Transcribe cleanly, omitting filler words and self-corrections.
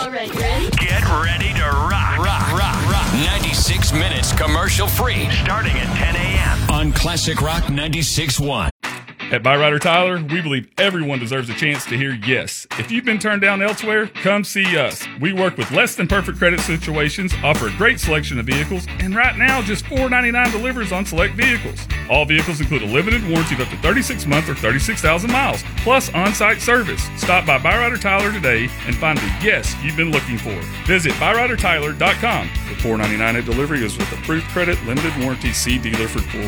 All right, ready? Get ready to rock. 96 minutes commercial free. Starting at 10 a.m. on Classic Rock 96.1. At Byrider Tyler, we believe everyone deserves a chance to hear yes. If you've been turned down elsewhere, come see us. We work with less than perfect credit situations, offer a great selection of vehicles, and right now just $4.99 delivers on select vehicles. All vehicles include a limited warranty of up to 36 months or 36,000 miles, plus on-site service. Stop by Byrider Tyler today and find the yes you've been looking for. Visit ByriderTyler.com. The $4.99 at delivery is with approved credit, limited warranty. See dealer for full